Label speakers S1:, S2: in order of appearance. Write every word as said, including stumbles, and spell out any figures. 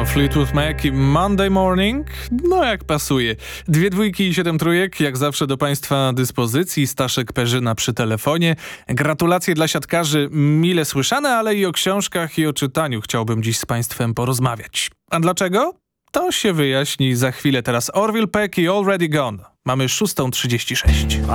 S1: To Fleetwood Mac i Monday Morning, no jak pasuje. Dwie dwójki i siedem trójek, jak zawsze do Państwa dyspozycji. Staszek Perzyna przy telefonie. Gratulacje dla siatkarzy mile słyszane, ale i o książkach i o czytaniu chciałbym dziś z Państwem porozmawiać. A dlaczego? To się wyjaśni za chwilę. Teraz Orville Peck i Already Gone. Mamy szósta trzydzieści sześć.